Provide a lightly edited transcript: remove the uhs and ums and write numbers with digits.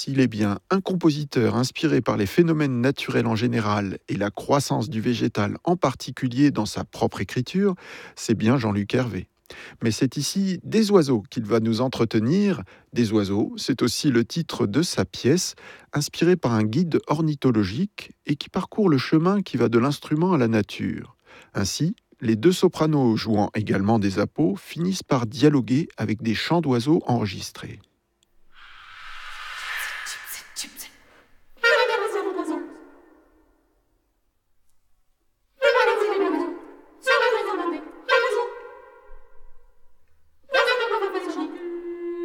S'il est bien un compositeur inspiré par les phénomènes naturels en général et la croissance du végétal en particulier dans sa propre écriture, c'est bien Jean-Luc Hervé. Mais c'est ici Des oiseaux qu'il va nous entretenir. Des oiseaux, c'est aussi le titre de sa pièce, inspirée par un guide ornithologique et qui parcourt le chemin qui va de l'instrument à la nature. Ainsi, les deux sopranos jouant également des appos finissent par dialoguer avec des chants d'oiseaux enregistrés.